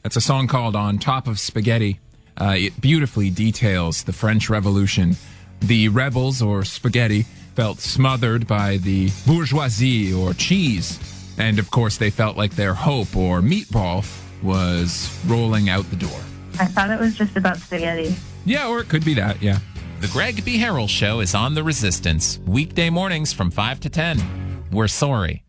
It's a song called On Top of Spaghetti. It beautifully details the French Revolution. The rebels, or spaghetti, felt smothered by the bourgeoisie, or cheese. And, of course, they felt like their hope, or meatball, was rolling out the door. I thought it was just about spaghetti. Yeah, or it could be that, yeah. The Greg B. Harrell Show is on The Resistance, weekday mornings from 5 to 10. We're sorry.